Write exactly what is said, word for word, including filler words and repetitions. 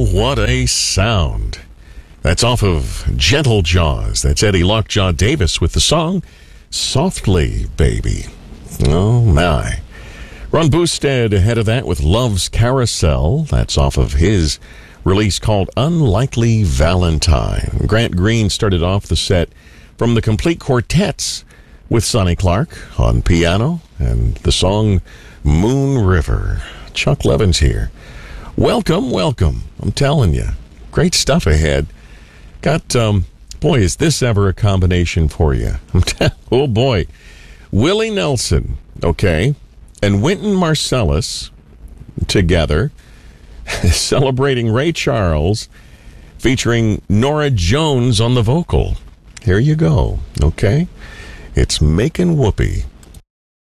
what a sound. That's off of Gentle Jaws. That's Eddie Lockjaw Davis with the song Softly, Baby. Oh, my. Ron Boosted ahead of that with Love's Carousel. That's off of his release called Unlikely Valentine. Grant Green started off the set from the Complete Quartets with Sonny Clark on piano and the song Moon River. Chuck Levin's here. Welcome, welcome. I'm telling you, great stuff ahead. Got, um, boy, is this ever a combination for you. I'm t- oh, boy. Willie Nelson, okay, and Wynton Marsalis together celebrating Ray Charles featuring Norah Jones on the vocal. Here you go, okay? It's Makin' Whoopee.